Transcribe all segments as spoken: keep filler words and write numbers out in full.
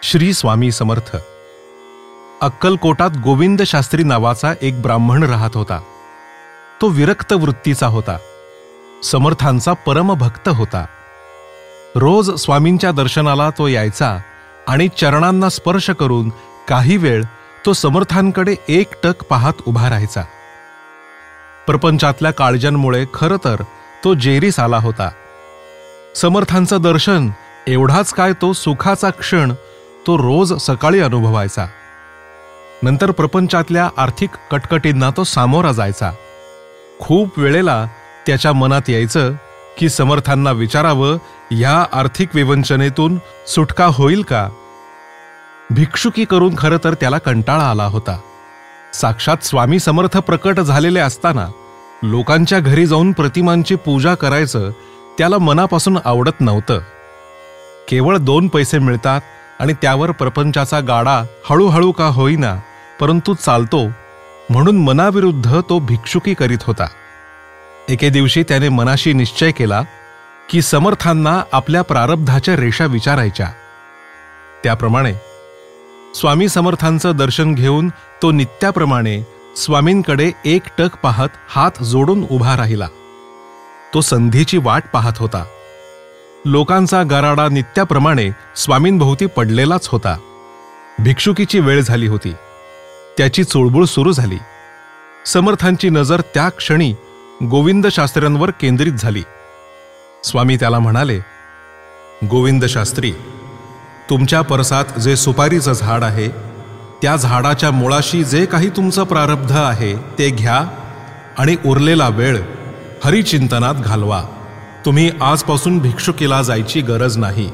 श्री स्वामी समर्थ. अक्कलकोटात गोविंद शास्त्री नावाचा एक ब्राह्मण राहत होता. तो विरक्त वृत्तीचा होता. समर्थांचा परमभक्त होता. रोज स्वामींच्या दर्शनाला तो यायचा आणि चरणांना स्पर्श करून काही वेळ तो समर्थांकडे एकटक पाहत उभा राहायचा. प्रपंचातल्या काळजांमुळे खरं तर तो जेरीस आला होता. समर्थांचं दर्शन एवढाच काय, तो सुखाचा क्षण तो रोज सकाळी अनुभवायचा. नंतर प्रपंचातल्या आर्थिक कटकटींना तो सामोरा जायचा. खूप वेळेला त्याच्या मनात यायचं की समर्थांना विचारावं, ह्या आर्थिक विवंचनेतून सुटका होईल का. भिक्षुकी करून खरं तर त्याला कंटाळा आला होता. साक्षात स्वामी समर्थ प्रकट झालेले असताना लोकांच्या घरी जाऊन प्रतिमांची पूजा करायचं त्याला मनापासून आवडत नव्हतं. केवळ दोन पैसे मिळतात आणि त्यावर प्रपंचाचा गाडा हळूहळू का होईना परंतु चालतो, म्हणून मनाविरुद्ध तो भिक्षुकी करीत होता. एके दिवशी त्याने मनाशी निश्चय केला की समर्थांना आपल्या प्रारब्धाच्या रेषा विचारायच्या. त्याप्रमाणे स्वामी समर्थांचं दर्शन घेऊन तो नित्याप्रमाणे स्वामींकडे एकटक पाहत हात जोडून उभा राहिला. तो संधीची वाट पाहत होता. लोकांचा गराडा नित्याप्रमाणे स्वामींभोवती पडलेलाच होता. भिक्षुकीची वेळ झाली होती. त्याची चुळबुळ सुरू झाली. समर्थांची नजर त्या क्षणी गोविंद शास्त्र्यांवर केंद्रित झाली. स्वामी त्याला म्हणाले, गोविंद शास्त्री, तुमच्या परसात जे सुपारीचं झाड आहे त्या झाडाच्या मुळाशी जे काही तुमचं प्रारब्ध आहे ते घ्या आणि उरलेला वेळ हरिचिंतनात घालवा. तुम्ही आजपासून भिक्षुकीला जायची गरज नाही.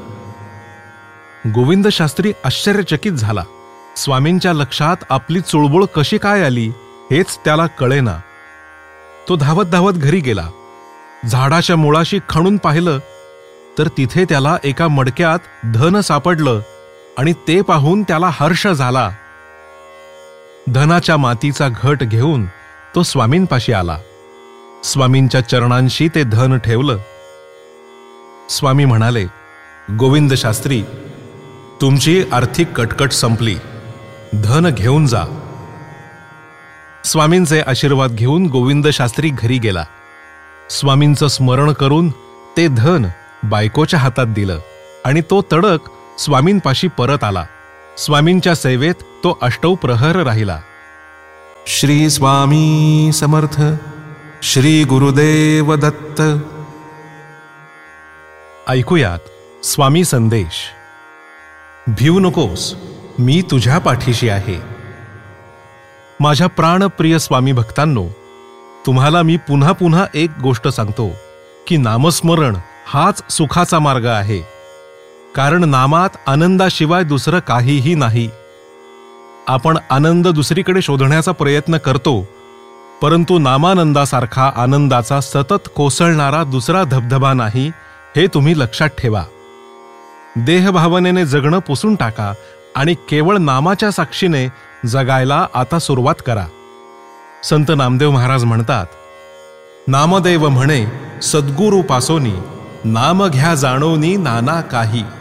गोविंद शास्त्री आश्चर्यचकित झाला. स्वामींच्या लक्षात आपली चुळबुळ कशी काय आली हेच त्याला कळेना. तो धावत धावत घरी गेला. झाडाच्या मुळाशी खणून पाहिलं तर तिथे त्याला एका मडक्यात धन सापडलं आणि ते पाहून त्याला हर्ष झाला. धनाच्या मातीचा घट घेऊन तो स्वामींपाशी आला. स्वामींच्या चरणांशी ते धन ठेवलं. स्वामी म्हणाले, गोविंद शास्त्री, तुमची आर्थिक कटकट संपली. धन घेऊन जा. स्वामींचे आशीर्वाद घेऊन गोविंद शास्त्री घरी गेला. स्वामींचं स्मरण करून ते धन बायकोच्या हातात दिलं आणि तो तडक स्वामींपाशी परत आला. स्वामींच्या सेवेत तो अष्टौ प्रहर राहिला. श्री स्वामी समर्थ. श्री गुरुदेव दत्त. ऐकूयात स्वामी संदेश. भिवू नकोस, मी तुझ्या पाठीशी आहे. माझ्या प्राणप्रिय स्वामी भक्तांनो, तुम्हाला मी पुन्हा पुन्हा एक गोष्ट सांगतो की नामस्मरण हाच सुखाचा मार्ग आहे. कारण नामात आनंदाशिवाय दुसरं काहीही नाही. आपण आनंद दुसरीकडे शोधण्याचा प्रयत्न करतो, परंतु नामानंदासारखा आनंदाचा सतत कोसळणारा दुसरा धबधबा नाही, हे तुम्ही लक्षात ठेवा. देहभावनेने जगणं पुसून टाका आणि केवळ नामाच्या साक्षीने जगायला आता सुरुवात करा. संत नामदेव महाराज म्हणतात, नामदेव म्हणे सद्गुरू पासोनी, नाम घ्या जाणोनी नाना काही.